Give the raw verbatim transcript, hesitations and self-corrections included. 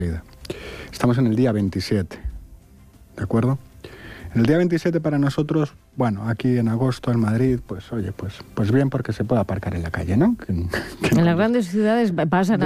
Estamos en el día veintisiete, ¿de acuerdo? El día veintisiete para nosotros, bueno, aquí en agosto en Madrid, pues oye, pues, pues bien porque se puede aparcar en la calle, ¿no? Que, que en las grandes ciudades pasa